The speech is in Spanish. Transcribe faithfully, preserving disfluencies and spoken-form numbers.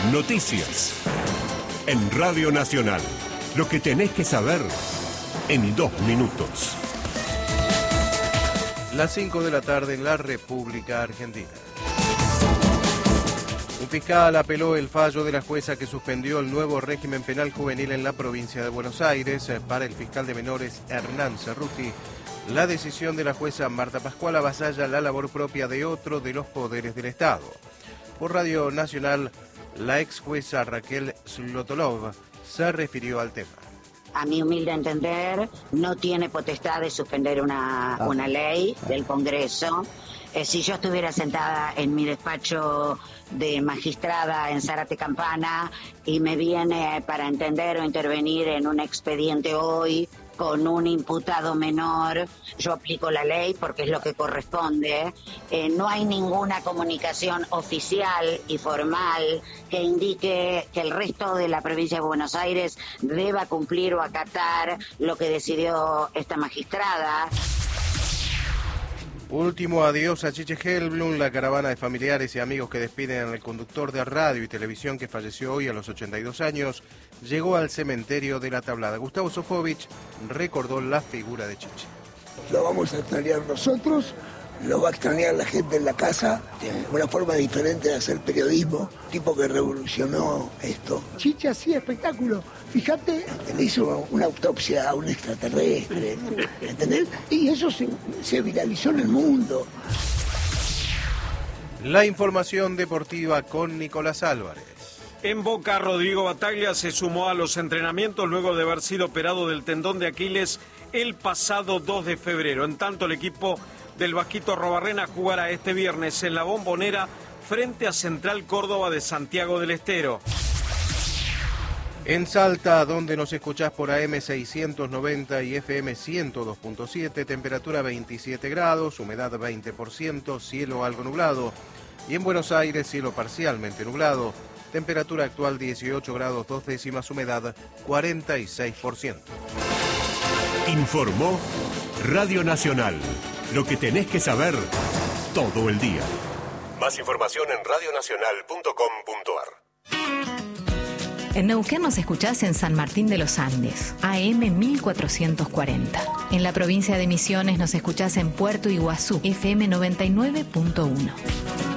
Noticias. En Radio Nacional. Lo que tenés que saber en dos minutos. Las cinco de la tarde en la República Argentina. Un fiscal apeló el fallo de la jueza que suspendió el nuevo régimen penal juvenil en la provincia de Buenos Aires. Para el fiscal de menores Hernán Cerruti, la decisión de la jueza Marta Pascual avasalla la labor propia de otro de los poderes del Estado. Por Radio Nacional, la ex jueza Raquel Zlotolov se refirió al tema. A mi humilde entender, no tiene potestad de suspender una, una ley del Congreso. Eh, si yo estuviera sentada en mi despacho de magistrada en Zárate Campana y me viene para entender o intervenir en un expediente hoy con un imputado menor, yo aplico la ley porque es lo que corresponde. Eh, no hay ninguna comunicación oficial y formal que indique que el resto de la provincia de Buenos Aires deba cumplir o acatar lo que decidió esta magistrada. Último adiós a Chiche Helblum, la caravana de familiares y amigos que despiden al conductor de radio y televisión que falleció hoy a los ochenta y dos años, llegó al cementerio de La Tablada. Gustavo Sofovich recordó la figura de Chiche. Lo vamos a extrañar nosotros, lo va a extrañar la gente en la casa, una forma diferente de hacer periodismo, tipo que revolucionó esto. Chiche hacía espectáculo, fíjate. Le hizo una autopsia a un extraterrestre, ¿entendés? Y eso se, se viralizó en el mundo. La información deportiva con Nicolás Álvarez. En Boca, Rodrigo Bataglia se sumó a los entrenamientos luego de haber sido operado del tendón de Aquiles el pasado dos de febrero. En tanto, el equipo del Vasquito Arrobarrena jugará este viernes en la Bombonera frente a Central Córdoba de Santiago del Estero. En Salta, donde nos escuchás por A M seiscientos noventa y F M ciento dos punto siete, temperatura veintisiete grados, humedad veinte por ciento, cielo algo nublado. Y en Buenos Aires, cielo parcialmente nublado, temperatura actual dieciocho grados dos décimas, humedad cuarenta y seis por ciento. Informó Radio Nacional. Lo que tenés que saber todo el día. Más información en radio nacional punto com punto ar. En Neuquén nos escuchás en San Martín de los Andes, A M mil cuatrocientos cuarenta. En la provincia de Misiones nos escuchás en Puerto Iguazú, F M noventa y nueve punto uno.